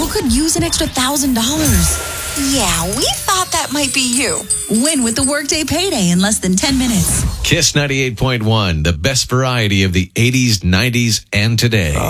who could use an extra $1,000. Yeah, we thought that might be you. Win with the Workday Payday in less than 10 minutes. Kiss 98.1, the best variety of the 80s, 90s, and today.